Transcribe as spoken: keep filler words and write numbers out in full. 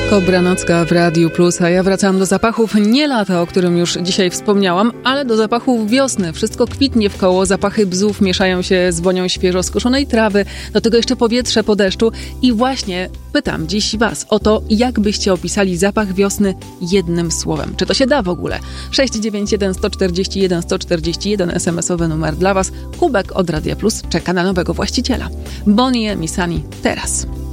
Kobra Nocka w Radiu Plus, a ja wracam do zapachów nie lata, o którym już dzisiaj wspomniałam, ale do zapachów wiosny. Wszystko kwitnie wkoło, zapachy bzów mieszają się z wonią świeżo skoszonej trawy, do tego jeszcze powietrze po deszczu i właśnie pytam dziś was o to, jak byście opisali zapach wiosny jednym słowem. Czy to się da w ogóle? sześć dziewięć jeden sto czterdzieści jeden sto czterdzieści jeden es em esowy numer dla was. Kubek od Radia Plus czeka na nowego właściciela. Bonnie M. Sunny teraz.